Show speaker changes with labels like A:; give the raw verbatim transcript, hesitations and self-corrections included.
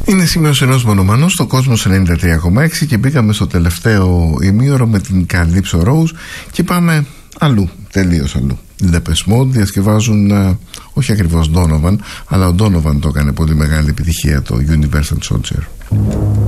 A: Είναι σημείωση ενός μονομανού στο Κόσμος ενενήντα τρία κόμμα έξι και μπήκαμε στο τελευταίο ημίωρο με την Calypso Rose και πάμε αλλού, τελείως αλλού. Depeche Mode διασκευάζουν α, όχι ακριβώς Donovan, αλλά ο Donovan το έκανε πολύ μεγάλη επιτυχία, το Universal Soldier.